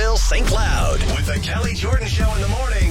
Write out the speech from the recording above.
Clarksville, St. Cloud. With the Kelly Jordan Show in the morning.